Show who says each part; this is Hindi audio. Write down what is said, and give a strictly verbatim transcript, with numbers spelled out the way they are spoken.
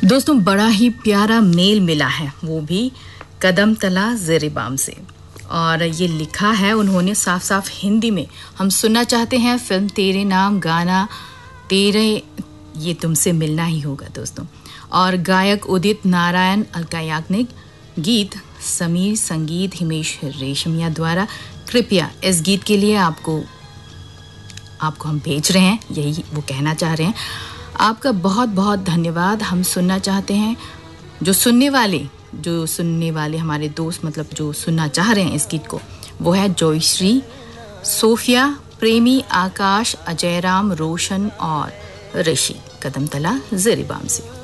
Speaker 1: दोस्तों बड़ा ही प्यारा मेल मिला है, वो भी कदम तला ज़ेरिबाम से, और ये लिखा है उन्होंने साफ साफ हिंदी में। हम सुनना चाहते हैं फिल्म तेरे नाम, गाना तेरे ये तुमसे मिलना ही होगा दोस्तों। और गायक उदित नारायण अलका याग्निक, गीत समीर, संगीत हिमेश रेशमिया द्वारा। कृपया इस गीत के लिए आपको आपको हम भेज रहे हैं, यही वो कहना चाह रहे हैं। आपका बहुत बहुत धन्यवाद। हम सुनना चाहते हैं, जो सुनने वाले जो सुनने वाले हमारे दोस्त मतलब जो सुनना चाह रहे हैं इस गीत को, वो है जॉयश्री, सोफिया, प्रेमी, आकाश, अजय राम, रोशन और ऋषि। कदम तला ज़ेरिबाम से।